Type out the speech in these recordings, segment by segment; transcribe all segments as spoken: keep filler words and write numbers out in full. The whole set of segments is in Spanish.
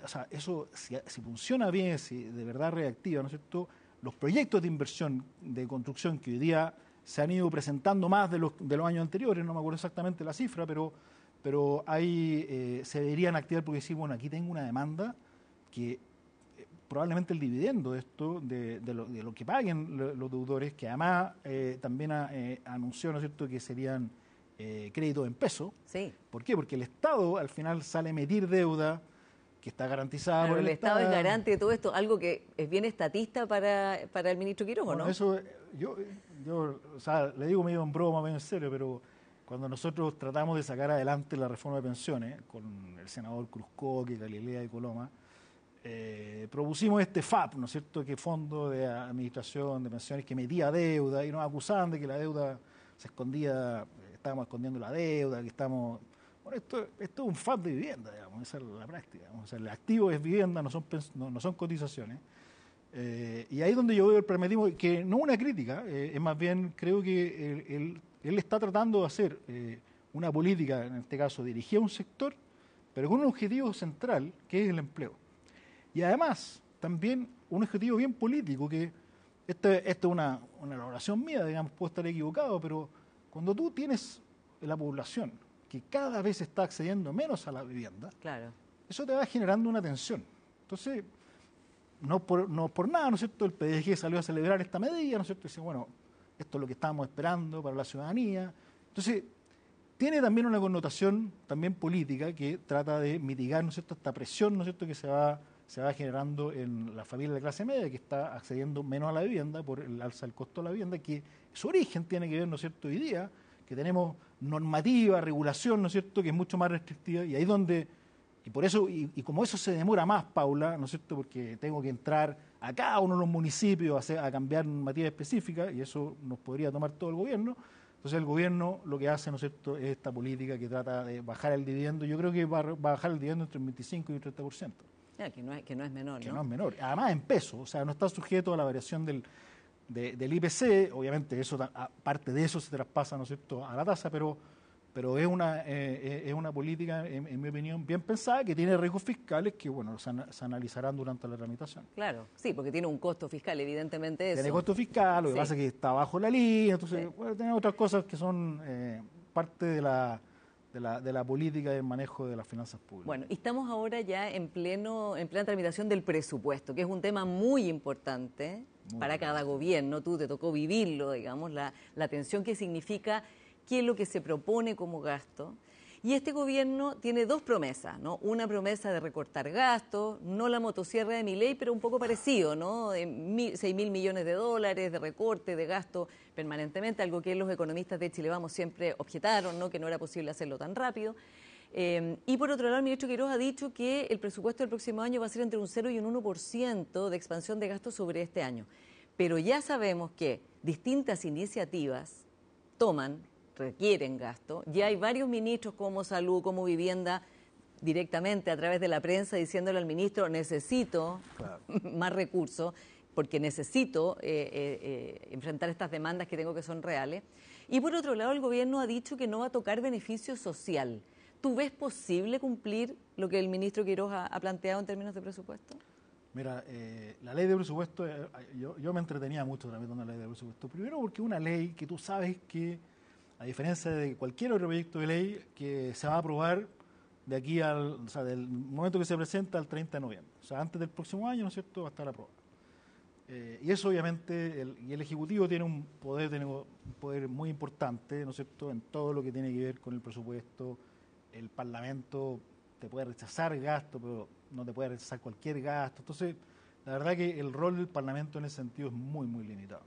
o sea, eso, si, si funciona bien, si de verdad reactiva, ¿no es cierto?, los proyectos de inversión de construcción que hoy día se han ido presentando más de los, de los años anteriores, no me acuerdo exactamente la cifra, pero, pero ahí eh, se deberían activar porque decir, bueno, aquí tengo una demanda que eh, probablemente el dividendo de esto, de, de, lo, de lo que paguen lo, los deudores, que además eh, también ha, eh, anunció, ¿no es cierto?, que serían eh, créditos en peso. Sí. ¿Por qué? Porque el Estado al final sale a emitir deuda que está garantizada claro, por el, el Estado. Estado es garante de todo esto, algo que es bien estatista para, para el ministro Quiroga, bueno, ¿no? Eso, yo, yo o sea, le digo medio en broma, medio en serio, pero cuando nosotros tratamos de sacar adelante la reforma de pensiones, con el senador Cruzcoque, Galilea y Coloma, eh, propusimos este F A P, ¿no es cierto?, que Fondo de Administración de Pensiones, que metía deuda, y nos acusaban de que la deuda se escondía, estábamos escondiendo la deuda, que estamos... Bueno, esto, esto es un F A P de vivienda, digamos, esa es la práctica. Digamos. O sea, el activo es vivienda, no son, no, no son cotizaciones. Eh, y ahí es donde yo veo el pragmatismo, que no una crítica, eh, es más bien, creo que él, él, él está tratando de hacer eh, una política, en este caso dirigida a un sector, pero con un objetivo central, que es el empleo. Y además, también un objetivo bien político, que esta esto es una, una elaboración mía, digamos, puedo estar equivocado, pero cuando tú tienes la población que cada vez está accediendo menos a la vivienda, claro. eso te va generando una tensión. Entonces, no por, no por nada, ¿no es cierto?, el P D G salió a celebrar esta medida, ¿no es cierto?, y dice, bueno, esto es lo que estábamos esperando para la ciudadanía. Entonces, tiene también una connotación también política que trata de mitigar, ¿no es cierto?, esta presión, ¿no es cierto?, que se va, se va generando en la familia de clase media, que está accediendo menos a la vivienda por el alza del costo de la vivienda, que su origen tiene que ver, ¿no es cierto?, hoy día, que tenemos normativa, regulación, ¿no es cierto?, que es mucho más restrictiva, y ahí donde, y por eso, y, y como eso se demora más, Paula, ¿no es cierto?, porque tengo que entrar a cada uno de los municipios a, hacer, a cambiar normativa específica, y eso nos podría tomar todo el gobierno. Entonces el gobierno lo que hace, ¿no es cierto?, es esta política que trata de bajar el dividendo. Yo creo que va, va a bajar el dividendo entre un veinticinco y un treinta por ciento. Ya, que, no es, que no es menor, que ¿no? no es menor. Además en peso, o sea, no está sujeto a la variación del, de, del I P C. Obviamente eso, aparte de eso se traspasa, ¿no es cierto?, a la tasa, pero, pero es, una, eh, es una política, en, en mi opinión, bien pensada, que tiene riesgos fiscales que, bueno, se, se analizarán durante la tramitación. Claro, sí, porque tiene un costo fiscal, evidentemente eso. Tiene costo fiscal, lo que sí. pasa es que está bajo la línea, entonces sí. bueno, tiene otras cosas que son eh, parte de la, de, la, de la política y el manejo de las finanzas públicas. Bueno, y estamos ahora ya en pleno en plena tramitación del presupuesto, que es un tema muy importante muy para cada gobierno. Tú te tocó vivirlo, digamos, la, la tensión que significa qué es lo que se propone como gasto. Y este gobierno tiene dos promesas, ¿no? Una promesa de recortar gastos, no la motosierra de Milei, pero un poco parecido, ¿no? De seis mil millones de dólares de recorte, de gasto permanentemente, algo que los economistas de Chile Vamos siempre objetaron, ¿no?, que no era posible hacerlo tan rápido. Eh, y por otro lado, el ministro Quiroga ha dicho que el presupuesto del próximo año va a ser entre un cero y un uno por ciento de expansión de gastos sobre este año. Pero ya sabemos que distintas iniciativas toman... requieren gasto. Ya hay varios ministros como Salud, como Vivienda, directamente a través de la prensa diciéndole al ministro, necesito claro. más recursos porque necesito eh, eh, eh, enfrentar estas demandas que tengo que son reales. Y por otro lado, el gobierno ha dicho que no va a tocar beneficio social. ¿Tú ves posible cumplir lo que el ministro Quiroga ha planteado en términos de presupuesto? Mira, eh, la ley de presupuesto, eh, yo, yo me entretenía mucho tramitando la ley de presupuesto. Primero porque es una ley que tú sabes que, a diferencia de cualquier otro proyecto de ley, que se va a aprobar de aquí al, o sea, del momento que se presenta al treinta de noviembre. O sea, antes del próximo año, ¿no es cierto?, va a estar aprobado. Eh, y eso obviamente, el, y el Ejecutivo tiene un poder, tiene un poder muy importante, ¿no es cierto?, en todo lo que tiene que ver con el presupuesto. El Parlamento te puede rechazar gasto, pero no te puede rechazar cualquier gasto. Entonces, la verdad que el rol del Parlamento en ese sentido es muy, muy limitado.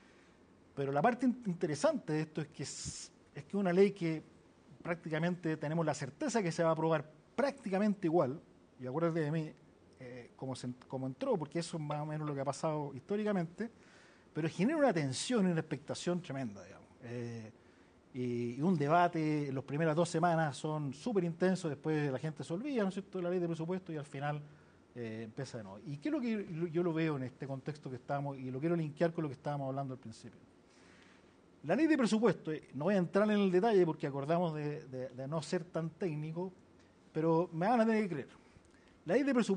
Pero la parte interesante de esto es que es, es que una ley que prácticamente tenemos la certeza que se va a aprobar prácticamente igual, y acuérdate de mí, eh, como, se, como entró, porque eso es más o menos lo que ha pasado históricamente, pero genera una tensión y una expectación tremenda, digamos. Eh, y, y un debate, en las primeras dos semanas son súper intensos, después la gente se olvida, ¿no es cierto?, de la ley de presupuesto y al final eh, empieza de nuevo. ¿Y qué es lo que yo lo veo en este contexto que estamos, y lo quiero linkear con lo que estábamos hablando al principio? La ley de presupuesto, no voy a entrar en el detalle porque acordamos de, de, de no ser tan técnico, pero me van a tener que creer. La ley de presupuesto